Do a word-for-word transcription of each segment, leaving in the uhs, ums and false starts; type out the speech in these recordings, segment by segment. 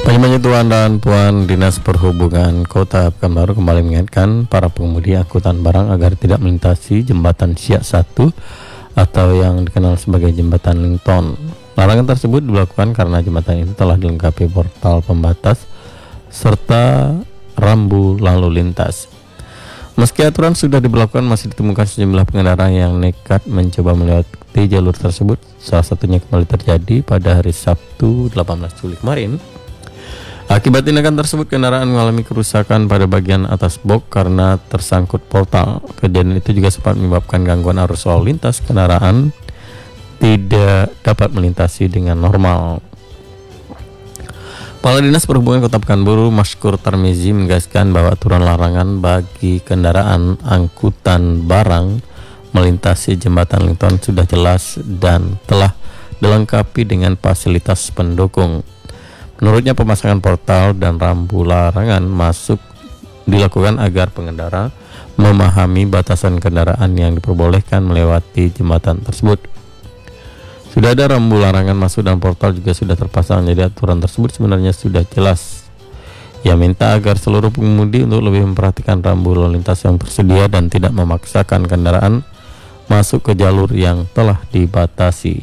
Pagi Tuan dan Puan, Dinas Perhubungan Kota Pekanbaru kembali mengingatkan para pengemudi angkutan barang agar tidak melintasi jembatan Siak satu atau yang dikenal sebagai jembatan Linton. Larangan tersebut dilakukan karena jembatan itu telah dilengkapi portal pembatas serta rambu lalu lintas. Meski aturan sudah diberlakukan, masih ditemukan sejumlah pengendara yang nekat mencoba melewati jalur tersebut. Salah satunya kembali terjadi pada hari Sabtu delapan belas Juli kemarin. Akibat tindakan tersebut, kendaraan mengalami kerusakan pada bagian atas box karena tersangkut portal. Kejadian itu juga sempat menyebabkan gangguan arus lalu lintas, kendaraan tidak dapat melintasi dengan normal. Kepala Dinas Perhubungan Kota Pekanbaru, Maskur Tarmizi, menegaskan bahwa aturan larangan bagi kendaraan angkutan barang melintasi jembatan Linton sudah jelas dan telah dilengkapi dengan fasilitas pendukung. Menurutnya, pemasangan portal dan rambu larangan masuk dilakukan agar pengendara memahami batasan kendaraan yang diperbolehkan melewati jembatan tersebut. Sudah ada rambu larangan masuk dan portal juga sudah terpasang, jadi aturan tersebut sebenarnya sudah jelas. Ia minta agar seluruh pengemudi untuk lebih memperhatikan rambu lalu lintas yang tersedia dan tidak memaksakan kendaraan masuk ke jalur yang telah dibatasi.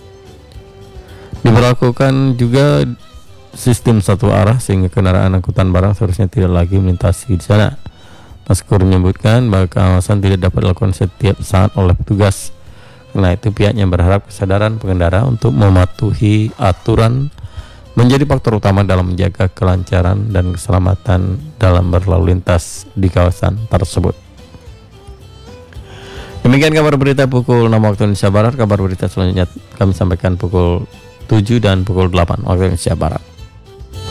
Diberlakukan juga sistem satu arah sehingga kendaraan angkutan barang seharusnya tidak lagi melintasi di sana. Maskur menyebutkan bahwa pengawasan tidak dapat dilakukan setiap saat oleh petugas. Karena itu pihaknya berharap kesadaran pengendara untuk mematuhi aturan menjadi faktor utama dalam menjaga kelancaran dan keselamatan dalam berlalu lintas di kawasan tersebut. Demikian kabar berita pukul enam waktu Indonesia Barat. Kabar berita selanjutnya kami sampaikan pukul tujuh dan pukul delapan waktu Indonesia Barat.